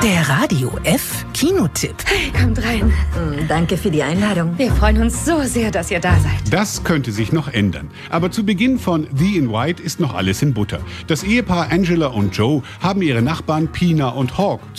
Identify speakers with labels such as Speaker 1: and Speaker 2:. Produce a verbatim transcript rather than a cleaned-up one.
Speaker 1: Der Radio F Kinotipp.
Speaker 2: Hey, kommt rein.
Speaker 3: Mm, danke für die Einladung.
Speaker 2: Wir freuen uns so sehr, dass ihr da seid.
Speaker 4: Das könnte sich noch ändern. Aber zu Beginn von The in White ist noch alles in Butter. Das Ehepaar Angela und Joe haben ihre Nachbarn Pina und Hawk